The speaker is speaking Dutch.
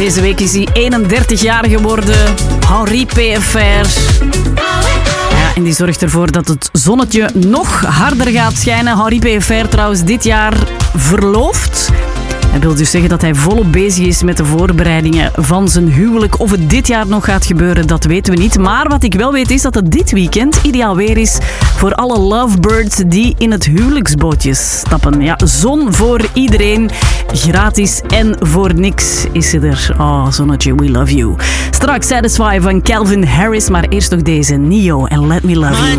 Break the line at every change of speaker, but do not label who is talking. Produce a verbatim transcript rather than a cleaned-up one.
Deze week is hij eenendertig jaar geworden. Henri P F R. Ja, en die zorgt ervoor dat het zonnetje nog harder gaat schijnen. Henri P F R trouwens dit jaar verloofd. Dat wil dus zeggen dat hij volop bezig is met de voorbereidingen van zijn huwelijk. Of het dit jaar nog gaat gebeuren, dat weten we niet. Maar wat ik wel weet is dat het dit weekend ideaal weer is voor alle lovebirds die in het huwelijksbootje stappen. Ja, zon voor iedereen. Gratis en voor niks is ze er. Oh, zonnetje, we love you. Straks Satisfy van Calvin Harris, maar eerst nog deze Neo en Let Me Love You.